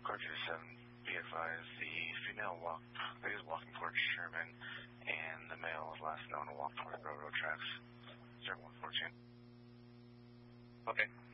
Car 27, be advised, the female is walking towards Sherman, and the male is last known to walk towards railroad tracks. 0114. Okay.